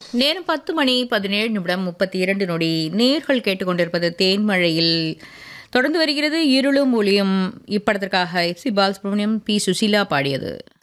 நேரம் 10:17:32 நேர்கள் கேட்டுக்கொண்டிருப்பது தேன்மழையில் தொடர்ந்து வருகிறது இருளும் ஒளியும் இப்படத்திற்காக எஃப்சி பாலசுப்ரமணியம் பி சுசீலா பாடியது.